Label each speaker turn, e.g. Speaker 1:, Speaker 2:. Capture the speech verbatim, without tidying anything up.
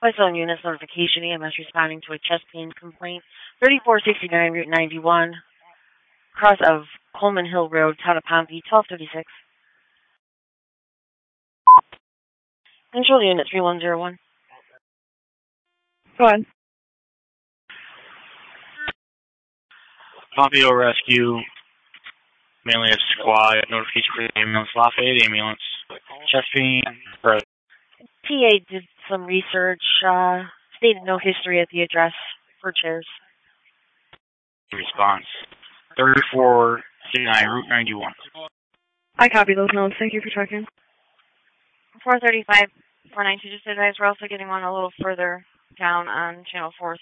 Speaker 1: Westland Units Notification, E M S responding to a chest pain complaint. thirty-four sixty-nine Route ninety-one, cross of Coleman Hill Road, Town of Pompey, twelve thirty-six. Control Unit three one zero one.
Speaker 2: Go ahead.
Speaker 3: Pompeo Rescue, mainly a squad, notification for the ambulance, Lafayette ambulance, chest pain, or
Speaker 1: P A did some research, uh, stated no history at the address for chairs.
Speaker 3: response. thirty-four sixty-nine Route ninety-one.
Speaker 2: I copy those notes. Thank you for checking.
Speaker 1: four thirty-five, four ninety-two just advised we're also getting one a little further down on Channel four.